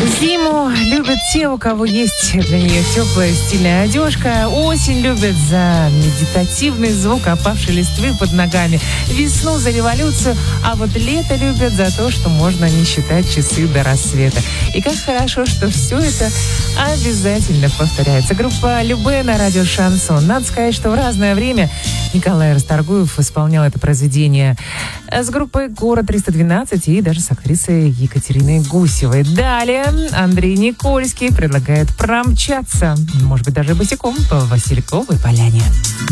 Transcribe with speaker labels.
Speaker 1: Зиму любят те, у кого есть для нее теплая стильная одежка. Осень любят за медитативный звук опавшей листвы под ногами. Весну за революцию, а вот лето любят за то, что можно не считать часы до рассвета. И как хорошо, что все это обязательно повторяется. Группа «Любэ» на радио «Шансон». Надо сказать, что в разное время Николай Расторгуев исполнял это произведение с группой «Город-312» и даже с актрисой Екатериной Гусевой. Далее Андрей Никольский предлагает промчаться, может быть, даже босиком по Васильковой поляне.